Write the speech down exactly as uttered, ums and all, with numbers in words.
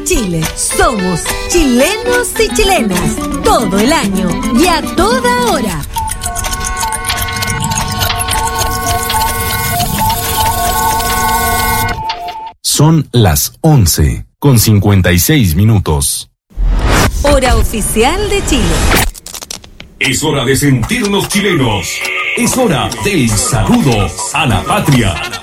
Chile. Somos chilenos y chilenas. Todo el año y a toda hora. Son las once con cincuenta y seis minutos. Hora oficial de Chile. Es hora de sentirnos chilenos. Es hora del saludo a la patria.